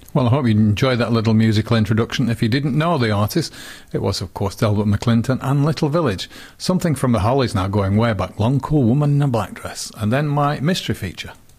Well, I hope you enjoyed that little musical introduction. If you didn't know the artist, it was, of course, Delbert McClinton and Little Village. Something from the Hollies now, going way back. Long Cool Woman in a Black Dress. And then my mystery feature.